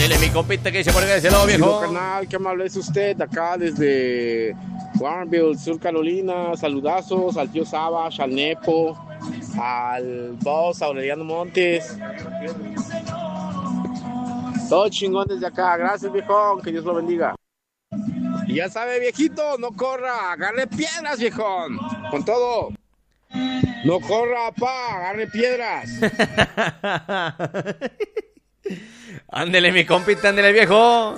Ándele, mi compita, que dice por acá de ese lado, viejo. Carnal, qué amable es usted, acá desde Warrenville, Sur Carolina. Saludazos al tío Sabas, al Nepo, al boss Aureliano Montes. Todo chingón desde acá. Gracias, viejón, que Dios lo bendiga. Y ya sabe, viejito, no corra, agarre piedras, viejón. Con todo. No corra, pa, agarre piedras. Ándele, mi compita, ándele, viejo.